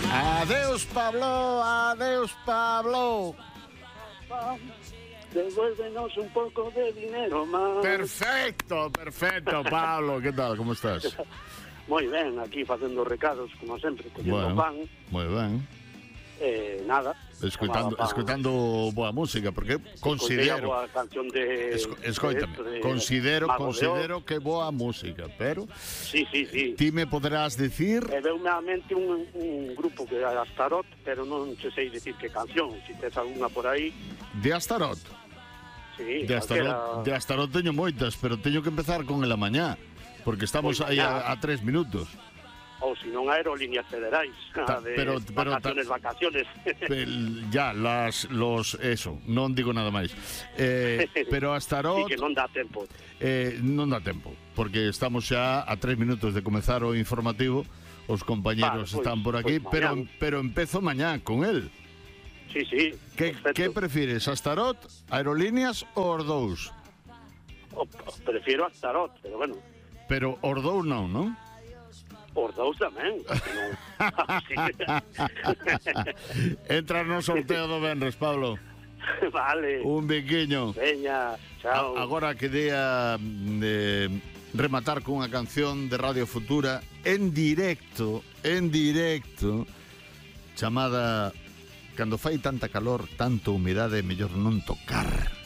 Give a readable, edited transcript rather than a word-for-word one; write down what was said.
Adeus, Pablo, adeus, Pablo. Devuélvenos un pouco de dinero máis. Perfecto, Pablo. ¿Qué tal? ¿Cómo estás? Moi ben, aquí facendo recados, como sempre, collendo pan. Moi ben. Nada. Escoitando boa música, porque considero... a canción de... Escoítame, considero que boa música, pero... Sí. Ti me poderás dicir... Veume a mente un grupo que é Astarot, pero non se sei dicir que canción, se tes alguna por aí. De Astarot? Sí, de Astarot teño moitas, pero teño que empezar con el mañá, porque estamos aí a 3 minutos. Ou se non aerolíneas federais, vacaciones. Ya, eso, non digo nada máis. Pero Astarot... Sí, que non dá tempo. Non dá tempo, porque estamos xa a 3 minutos de comezar o informativo. Os compañeros están por aquí, pero empezo mañá con él. Sí, que prefires, Astarot, aerolíneas ou os dous? Prefiro Astarot, pero bueno. Pero os dous non? Os dous tamén. Entra no sorteo do venres, Pablo. Vale. Un biquiño. Veña, chao. Agora quería rematar cunha canción de Radio Futura en directo, chamada Cando fai tanta calor, tanta humidade, mellor non tocar.